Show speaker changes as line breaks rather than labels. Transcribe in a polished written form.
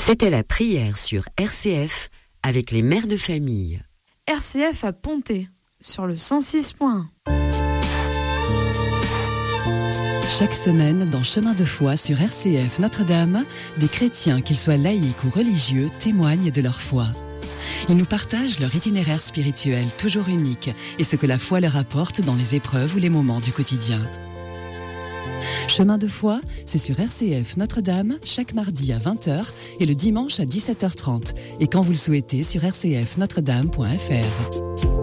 C'était la prière sur RCF avec les mères de famille.
RCF à Pontet, sur le 106.1.
Chaque semaine, dans Chemin de foi sur RCF Notre-Dame, des chrétiens, qu'ils soient laïcs ou religieux, témoignent de leur foi. Ils nous partagent leur itinéraire spirituel toujours unique et ce que la foi leur apporte dans les épreuves ou les moments du quotidien. Chemin de foi, c'est sur RCF Notre-Dame, chaque mardi à 20h et le dimanche à 17h30. Et quand vous le souhaitez, sur rcfnotredame.fr.